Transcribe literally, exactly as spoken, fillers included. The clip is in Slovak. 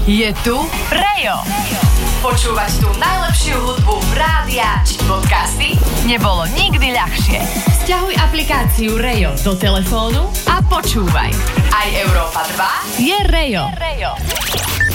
Je tu Rejo. Počúvať tú najlepšiu hudbu rádia či podcasty nebolo nikdy ľahšie. Sťahuj aplikáciu Rejo do telefónu a počúvaj. Aj Európa dva je Rejo. Je Rejo.